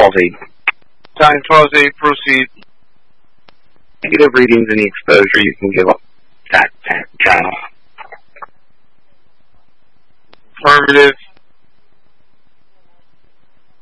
12-8. Time 12-8, proceed. Negative readings, any exposure you can give up that channel. Affirmative.